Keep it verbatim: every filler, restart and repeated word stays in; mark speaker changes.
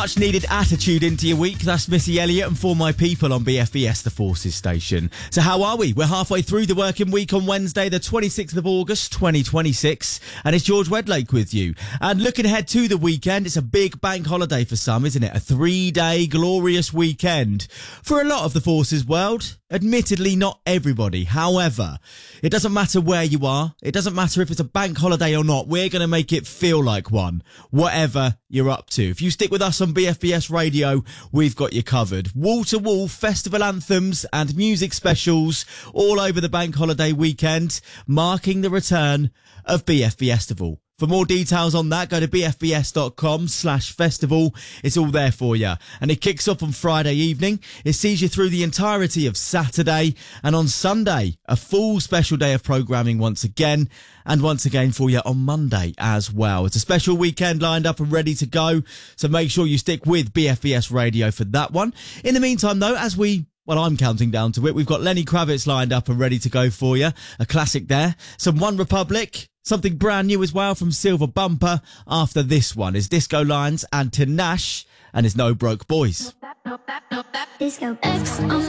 Speaker 1: much needed attitude into your week. That's Missy Elliott and For My People on B F B S, the Forces station. So how are we? We're halfway through the working week on Wednesday, the twenty-sixth of August, twenty twenty-six. And it's George Wedlake with you. And looking ahead to the weekend, it's a big bank holiday for some, isn't it? A three-day glorious weekend. For a lot of the Forces world, admittedly not everybody. However, it doesn't matter where you are. It doesn't matter if it's a bank holiday or not. We're going to make it feel like one, whatever you're up to. If you stick with us on B F B S Radio, we've got you covered. Wall-to-wall festival anthems and music specials all over the bank holiday weekend, marking the return of B F B Festival. For more details on that, go to bfbs.com slash festival. It's all there for you. And it kicks off on Friday evening. It sees you through the entirety of Saturday. And on Sunday, a full special day of programming once again. And once again for you on Monday as well. It's a special weekend lined up and ready to go. So make sure you stick with B F B S Radio for that one. In the meantime, though, as we... Well, I'm counting down to it. We've got Lenny Kravitz lined up and ready to go for you. A classic there. Some One Republic. Something brand new as well from Silver Bumper. After this one is Disco Lines and Tinashe. And it's No Broke Boys.
Speaker 2: Disco X.